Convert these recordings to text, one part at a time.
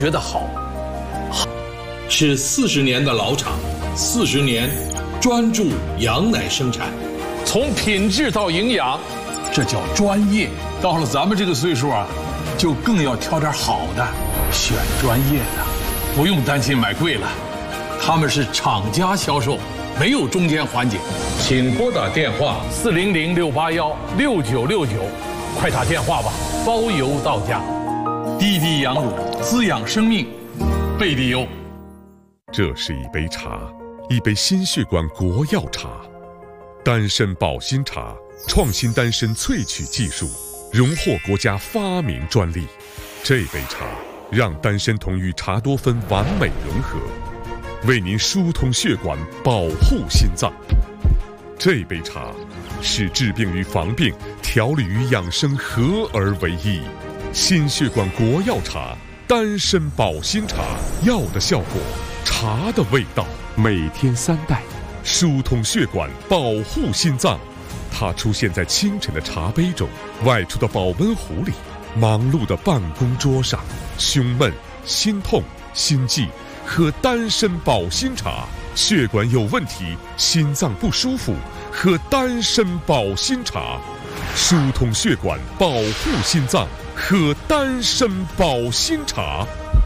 觉得好，是40年的老厂，40年专注羊奶生产， 从品质到营养，这叫专业。到了咱们这个岁数啊，就更要挑点好的，选专业的，不用担心买贵了。他们是厂家销售，没有中间环节。请拨打电话400-681-6969，快打电话吧，包邮到家。滴滴羊乳滋养生命，贝蒂优。 这是一杯茶，一杯心血管国药茶，丹参保心茶，创新丹参萃取技术，荣获国家发明专利。这杯茶让丹参酮与茶多酚完美融合，为您疏通血管，保护心脏。这杯茶是治病与防病、调理与养生合而为一。心血管国药茶，丹参保心茶，药的效果，茶的味道，每天3袋，疏通血管，保护心脏。它出现在清晨的茶杯中，外出的保温壶里，忙碌的办公桌上。胸闷、心痛、心悸，喝丹参保心茶；血管有问题，心脏不舒服，喝丹参保心茶。疏通血管，保护心脏，喝丹参保心茶。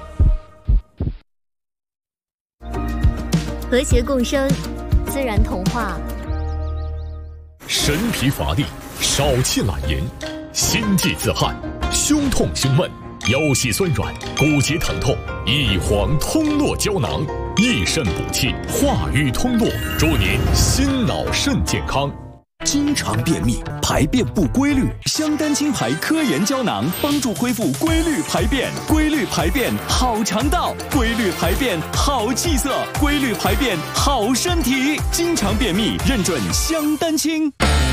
和谐共生，自然童话。 神疲乏力，少气懒言，心悸自汗，胸痛胸闷，腰膝酸软，骨节疼痛，益黄通络胶囊，益肾补气，化瘀通络，祝您心脑肾健康。 经常便秘，排便不规律，香丹清排科研胶囊帮助恢复规律排便，规律排便好肠道，规律排便好气色，规律排便好身体。经常便秘，认准香丹清。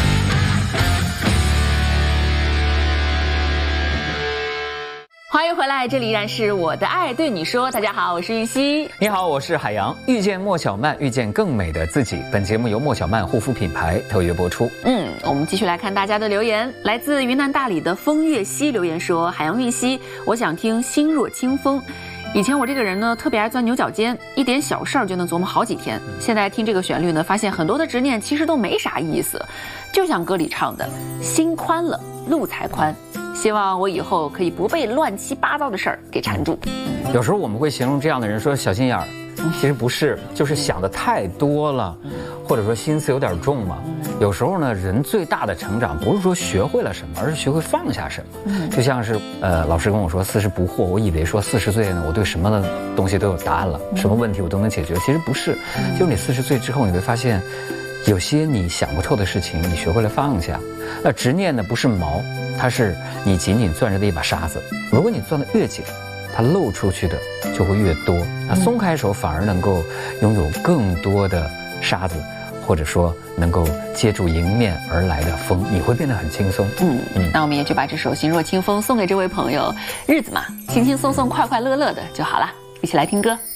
欢迎回来，这里依然是我的爱对你说。大家好，我是玉溪。 你好，我是海洋。遇见莫小曼，遇见更美的自己。本节目由莫小曼护肤品牌特约播出。 我们继续来看大家的留言。来自云南大理的风月溪留言说：海洋玉溪，我想听心若清风。以前我这个人呢，特别爱钻牛角尖，一点小事儿就能琢磨好几天。现在听这个旋律呢，发现很多的执念其实都没啥意思，就像歌里唱的，心宽了，路才宽。希望我以后可以不被乱七八糟的事儿给缠住。 有时候我们会形容这样的人说小心眼儿，其实不是，就是想的太多了，或者说心思有点重嘛。有时候呢，人最大的成长不是说学会了什么，而是学会放下什么。就像是老师跟我说40不惑，我以为说40岁呢，我对什么的东西都有答案了，什么问题我都能解决。其实不是，就是你40岁之后，你会发现，有些你想不透的事情，你学会了放下。那执念呢，不是矛，它是你紧紧攥着的一把沙子。如果你攥得越紧，它漏出去的就会越多。那松开手，反而能够拥有更多的沙子，或者说能够接住迎面而来的风，你会变得很轻松。 那我们也就把这首《心若清风》送给这位朋友。日子嘛，轻轻松松、快快乐乐的就好了。一起来听歌。